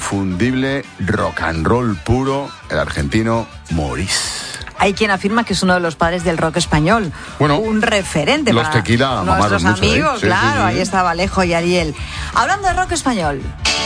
inconfundible rock and roll puro, el argentino Maurice. Hay quien afirma que es uno de los padres del rock español. Bueno, un referente los para Tequila nuestros mamaron mucho, amigos, sí, claro, sí. Ahí está Alejo y Ariel. Hablando de rock español.